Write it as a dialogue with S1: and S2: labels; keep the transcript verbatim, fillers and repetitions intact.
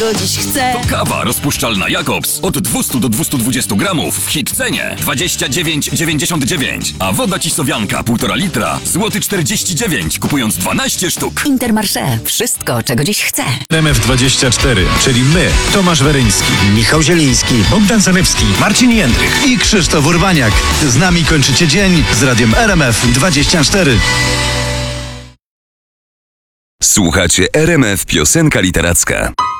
S1: Dziś chcę.
S2: To kawa rozpuszczalna Jakobs od dwieście do dwustu dwudziestu gramów w hit cenie dwadzieścia dziewięć dziewięćdziesiąt dziewięć, a woda Cisowianka półtora litra złoty czterdzieści dziewięć, kupując dwanaście sztuk.
S1: Intermarché. Wszystko, czego dziś chcę.
S3: R M F dwadzieścia cztery, czyli my, Tomasz Weryński,
S4: Michał Zieliński,
S3: Bogdan Zalewski,
S4: Marcin Jędrych i Krzysztof Urbaniak. Z nami kończycie dzień z radiem R M F dwadzieścia cztery.
S5: Słuchacie R M F Piosenka Literacka.